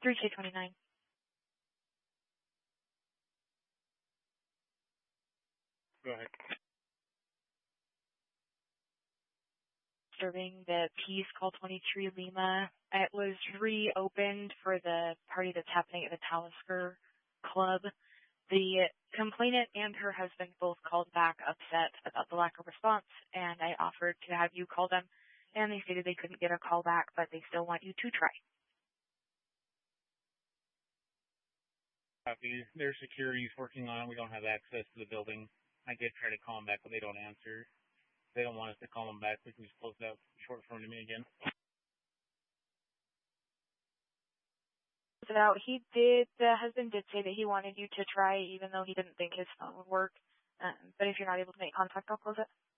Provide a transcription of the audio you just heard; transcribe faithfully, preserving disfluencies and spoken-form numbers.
three K twenty-nine. Go ahead. Serving the Peace Call twenty-three Lima. It was reopened for the party that's happening at the Talisker Club. The complainant and her husband both called back upset about the lack of response, and I offered to have you call them, and they stated they couldn't get a call back, but they still want you to try. Copy. Their security's working on it. We don't have access to the building. I did try to call them back, but they don't answer. If they don't want us to call them back, we can just close it out short form to me again. It out. He did, the husband did say that he wanted you to try, even though he didn't think his phone would work. Um, but if you're not able to make contact, I'll close it.